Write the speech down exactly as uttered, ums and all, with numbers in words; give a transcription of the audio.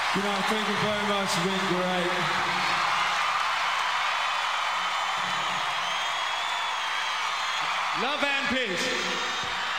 You know, thank you very much. It's been great. Love and peace.